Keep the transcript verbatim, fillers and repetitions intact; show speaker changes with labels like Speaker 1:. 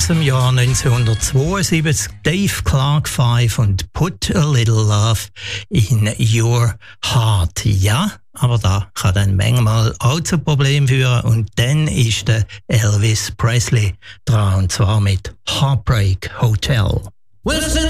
Speaker 1: aus dem Jahr neunzehnhundertzweiundsiebzig, Dave Clark Five und Put a Little Love in Your Heart. Ja, aber da kann dann manchmal auch zu Problemen führen und dann ist der Elvis Presley dran, und zwar mit Heartbreak Hotel.
Speaker 2: Well, since